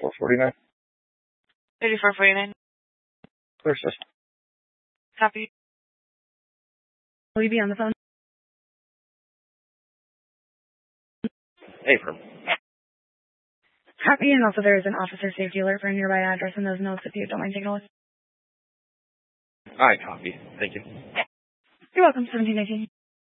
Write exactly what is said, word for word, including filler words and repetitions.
thirty-four forty-nine. thirty-four forty-nine. Clear system. Copy. Will you be on the phone? Affirm. Copy, and also there is an officer safety alert for a nearby address in those notes if you don't mind taking a look. Alright, copy. Thank you. You're welcome, seventeen eighteen.